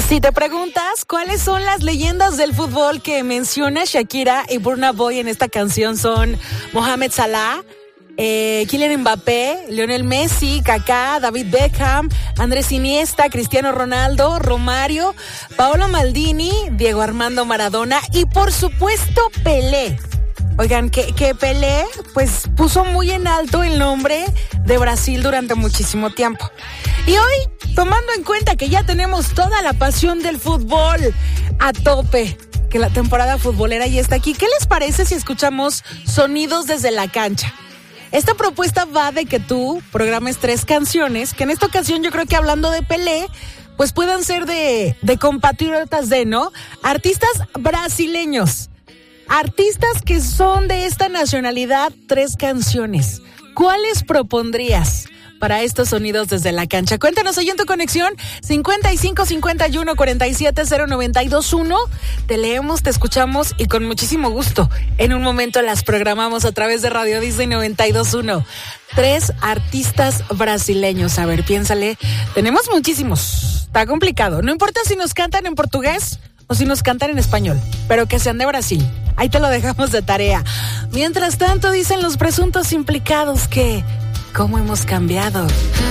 Si te preguntas cuáles son las leyendas del fútbol que menciona Shakira y Burna Boy en esta canción, son Mohamed Salah, Kylian Mbappé, Lionel Messi, Kaká, David Beckham, Andrés Iniesta, Cristiano Ronaldo, Romario, Paolo Maldini, Diego Armando Maradona y por supuesto Pelé. Oigan, que Pelé pues puso muy en alto el nombre de Brasil durante muchísimo tiempo. Y hoy, tomando en cuenta que ya tenemos toda la pasión del fútbol a tope, que la temporada futbolera ya está aquí, ¿qué les parece si escuchamos Sonidos desde la cancha? Esta propuesta va de que tú programes 3 canciones, que en esta ocasión yo creo que hablando de Pelé, pues puedan ser de compatriotas de, ¿no? Artistas brasileños. Artistas que son de esta nacionalidad, 3 canciones. ¿Cuáles propondrías para estos Sonidos desde la cancha? Cuéntanos hoy en tu conexión 55 51 47 0921. Te leemos, te escuchamos y con muchísimo gusto en un momento las programamos a través de Radio Disney 92.1. 3 artistas brasileños. A ver, piénsale. Tenemos muchísimos. Está complicado. No importa si nos cantan en portugués o si nos cantan en español, pero que sean de Brasil. Ahí te lo dejamos de tarea. Mientras tanto, dicen los presuntos implicados que ¿cómo hemos cambiado?